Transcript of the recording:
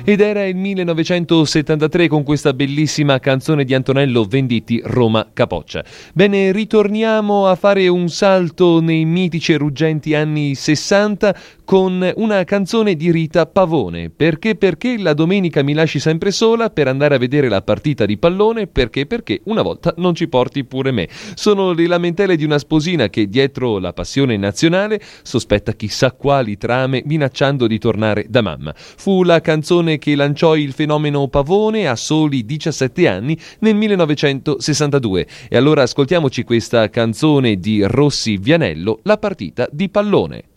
Ed era il 1973 con questa bellissima canzone di Antonello Venditti, Roma Capoccia. Bene, ritorniamo a fare un salto nei mitici e ruggenti anni 60 con una canzone di Rita Pavone. Perché la domenica mi lasci sempre sola per andare a vedere la partita di pallone? Perché una volta non ci porti pure me. Sono le lamentele di una sposina che dietro la passione nazionale sospetta chissà quali trame, minacciando di tornare da mamma. Fu la canzone che lanciò il fenomeno Pavone a soli 17 anni nel 1962. E allora ascoltiamoci questa canzone di Rossi Vianello, La partita di pallone.